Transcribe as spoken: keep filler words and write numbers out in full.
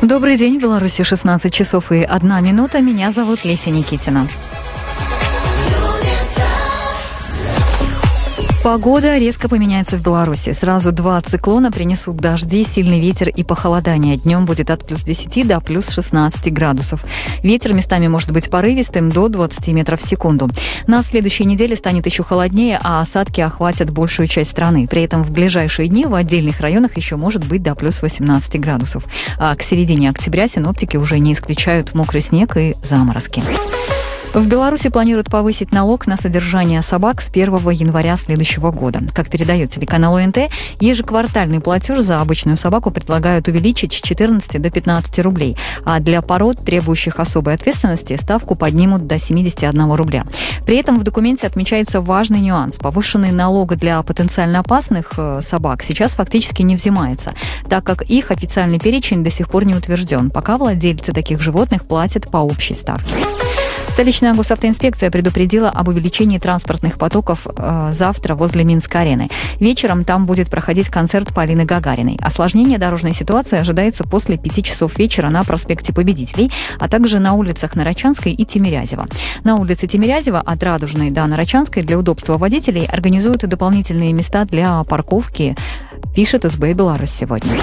Добрый день, в Беларуси шестнадцать часов и одна минута. Меня зовут Леся Никитина. Погода резко поменяется в Беларуси. Сразу два циклона принесут дожди, сильный ветер и похолодание. Днем будет от плюс десяти до плюс шестнадцати градусов. Ветер местами может быть порывистым до двадцати метров в секунду. На следующей неделе станет еще холоднее, а осадки охватят большую часть страны. При этом в ближайшие дни в отдельных районах еще может быть до плюс восемнадцати градусов. А к середине октября синоптики уже не исключают мокрый снег и заморозки. В Беларуси планируют повысить налог на содержание собак с первого января следующего года. Как передает телеканал ОНТ, ежеквартальный платеж за обычную собаку предлагают увеличить с четырнадцати до пятнадцати рублей, а для пород, требующих особой ответственности, ставку поднимут до семидесяти одного рубля. При этом в документе отмечается важный нюанс. Повышенный налог для потенциально опасных собак сейчас фактически не взимается, так как их официальный перечень до сих пор не утвержден, пока владельцы таких животных платят по общей ставке. Столичная госавтоинспекция предупредила об увеличении транспортных потоков э, завтра возле Минск-арены. Вечером там будет проходить концерт Полины Гагариной. Осложнение дорожной ситуации ожидается после пяти часов вечера на проспекте Победителей, а также на улицах Нарочанской и Тимирязева. На улице Тимирязева от Радужной до Нарочанской для удобства водителей организуют дополнительные места для парковки, пишет СБ «Беларусь сегодня».